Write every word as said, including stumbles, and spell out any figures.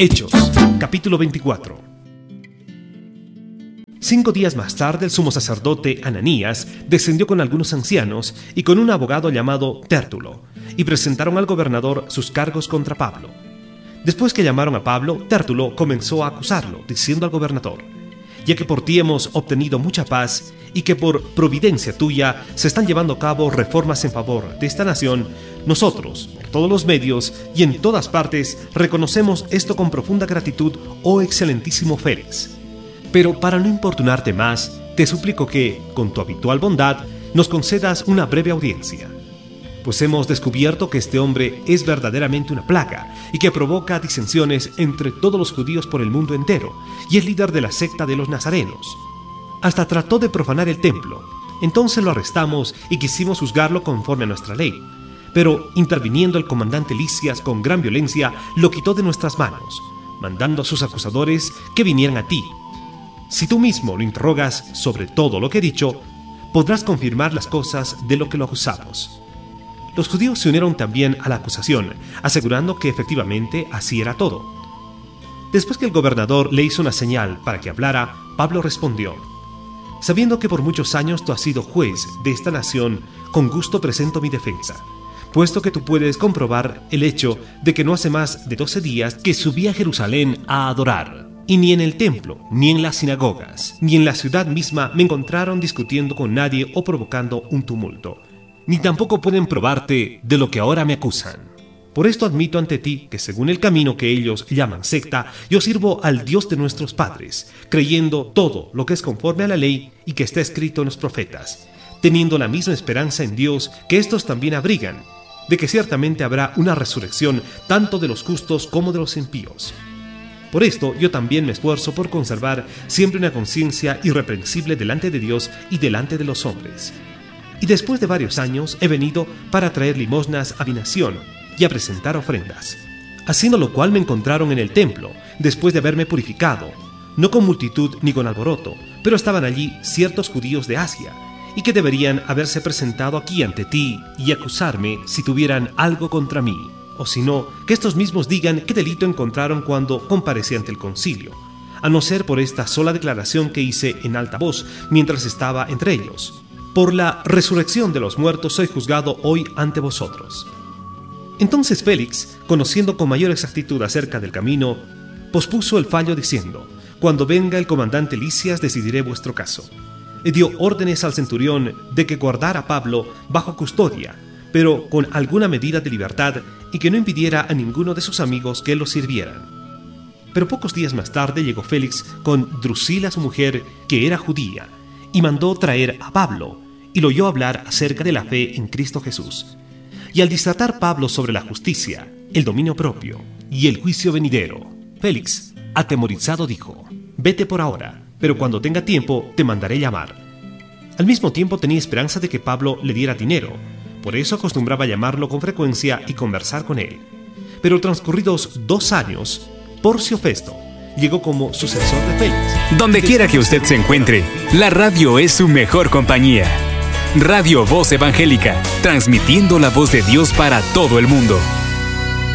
Hechos, capítulo veinticuatro. Cinco días más tarde, el sumo sacerdote Ananías descendió con algunos ancianos y con un abogado llamado Tértulo, y presentaron al gobernador sus cargos contra Pablo. Después que llamaron a Pablo, Tértulo comenzó a acusarlo, diciendo al gobernador: ya que por ti hemos obtenido mucha paz y que por providencia tuya se están llevando a cabo reformas en favor de esta nación, nosotros, por todos los medios y en todas partes, reconocemos esto con profunda gratitud, oh excelentísimo Félix. Pero para no importunarte más, te suplico que, con tu habitual bondad, nos concedas una breve audiencia. Pues hemos descubierto que este hombre es verdaderamente una plaga y que provoca disensiones entre todos los judíos por el mundo entero, y es líder de la secta de los nazarenos. Hasta trató de profanar el templo. Entonces lo arrestamos y quisimos juzgarlo conforme a nuestra ley. Pero interviniendo el comandante Lisias con gran violencia, lo quitó de nuestras manos, mandando a sus acusadores que vinieran a ti. Si tú mismo lo interrogas sobre todo lo que he dicho, podrás confirmar las cosas de lo que lo acusamos. Los judíos se unieron también a la acusación, asegurando que efectivamente así era todo. Después que el gobernador le hizo una señal para que hablara, Pablo respondió: sabiendo que por muchos años tú has sido juez de esta nación, con gusto presento mi defensa, puesto que tú puedes comprobar el hecho de que no hace más de doce días que subí a Jerusalén a adorar. Y ni en el templo, ni en las sinagogas, ni en la ciudad misma me encontraron discutiendo con nadie o provocando un tumulto. Ni tampoco pueden probarte de lo que ahora me acusan. Por esto admito ante ti que según el camino que ellos llaman secta, yo sirvo al Dios de nuestros padres, creyendo todo lo que es conforme a la ley y que está escrito en los profetas, teniendo la misma esperanza en Dios que estos también abrigan, de que ciertamente habrá una resurrección tanto de los justos como de los impíos. Por esto yo también me esfuerzo por conservar siempre una conciencia irreprensible delante de Dios y delante de los hombres. Y después de varios años he venido para traer limosnas a mi nación y a presentar ofrendas. Haciendo lo cual me encontraron en el templo, después de haberme purificado, no con multitud ni con alboroto, pero estaban allí ciertos judíos de Asia, y que deberían haberse presentado aquí ante ti y acusarme si tuvieran algo contra mí. O si no, que estos mismos digan qué delito encontraron cuando comparecí ante el concilio, a no ser por esta sola declaración que hice en alta voz mientras estaba entre ellos: por la resurrección de los muertos soy juzgado hoy ante vosotros. Entonces Félix, conociendo con mayor exactitud acerca del camino, pospuso el fallo diciendo: cuando venga el comandante Lisias decidiré vuestro caso. Le dio órdenes al centurión de que guardara a Pablo bajo custodia, pero con alguna medida de libertad, y que no impidiera a ninguno de sus amigos que lo sirvieran. Pero pocos días más tarde llegó Félix con Drusila, su mujer, que era judía, y mandó traer a Pablo, y lo oyó hablar acerca de la fe en Cristo Jesús. Y al disertar Pablo sobre la justicia, el dominio propio y el juicio venidero, Félix, atemorizado, dijo: vete por ahora, pero cuando tenga tiempo te mandaré llamar. Al mismo tiempo tenía esperanza de que Pablo le diera dinero, por eso acostumbraba llamarlo con frecuencia y conversar con él. Pero transcurridos dos años, Porcio Festo llegó como sucesor de Félix. Donde quiera que usted se encuentre, la radio es su mejor compañía. Radio Voz Evangélica, transmitiendo la voz de Dios para todo el mundo.